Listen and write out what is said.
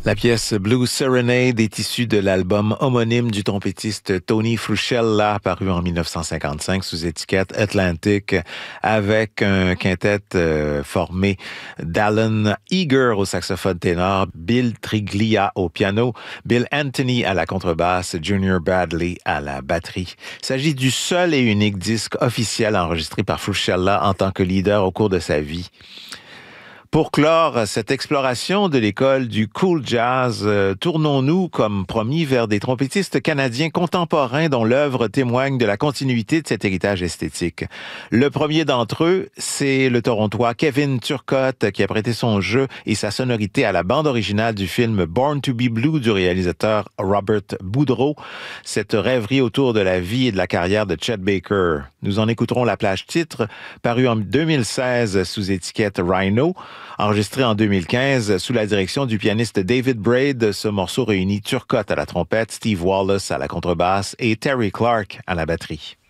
La pièce Blue Serenade est issue de l'album homonyme du trompettiste Tony Frusciella, paru en 1955 sous étiquette Atlantic, avec un quintet formé d'Alan Eager au saxophone ténor, Bill Triglia au piano, Bill Anthony à la contrebasse, Junior Bradley à la batterie. Il s'agit du seul et unique disque officiel enregistré par Frusciella en tant que leader au cours de sa vie. Pour clore cette exploration de l'école du cool jazz, tournons-nous, comme promis, vers des trompettistes canadiens contemporains dont l'œuvre témoigne de la continuité de cet héritage esthétique. Le premier d'entre eux, c'est le Torontois Kevin Turcotte, qui a prêté son jeu et sa sonorité à la bande originale du film Born to be Blue du réalisateur Robert Boudreau, cette rêverie autour de la vie et de la carrière de Chet Baker. Nous en écouterons la plage titre, parue en 2016 sous étiquette Rhino. Enregistré en 2015 sous la direction du pianiste David Braid, ce morceau réunit Turcotte à la trompette, Steve Wallace à la contrebasse et Terry Clark à la batterie.